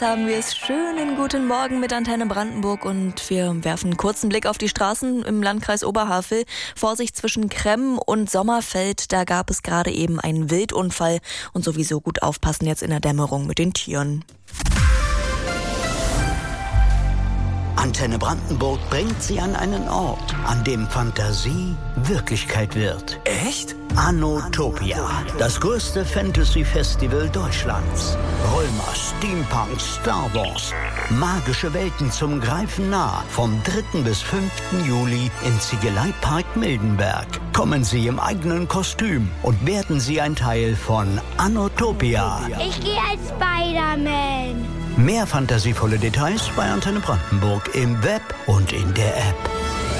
Haben wir es schönen guten Morgen mit Antenne Brandenburg und wir werfen einen kurzen Blick auf die Straßen im Landkreis Oberhavel. Vorsicht zwischen Kremmen und Sommerfeld, da gab es gerade eben einen Wildunfall und sowieso gut aufpassen jetzt in der Dämmerung mit den Tieren. Antenne Brandenburg bringt Sie an einen Ort, an dem Fantasie Wirklichkeit wird. Echt? Anotopia, das größte Fantasy-Festival Deutschlands. Römer, Steampunk, Star Wars. Magische Welten zum Greifen nah. Vom 3. bis 5. Juli im Ziegeleipark Mildenberg. Kommen Sie im eigenen Kostüm und werden Sie ein Teil von Anotopia. Ich gehe als Spider-Man. Mehr fantasievolle Details bei Antenne Brandenburg im Web und in der App.